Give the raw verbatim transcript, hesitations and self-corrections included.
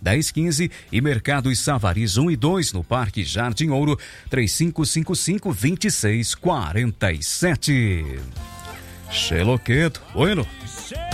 dez quinze e Mercado Savariz um e dois no Parque Jardim Ouro, três cinco cinco cinco, dois seis quatro sete. Xeloqueto, bueno.